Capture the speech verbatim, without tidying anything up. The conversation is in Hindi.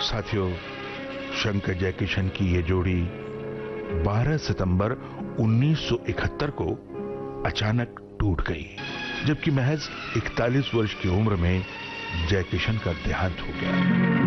साथियों, शंकर जयकिशन की ये जोड़ी बारह सितंबर उन्नीस सौ इकहत्तर को अचानक टूट गई, जबकि महज इकतालीस वर्ष की उम्र में जयकिशन का देहांत हो गया।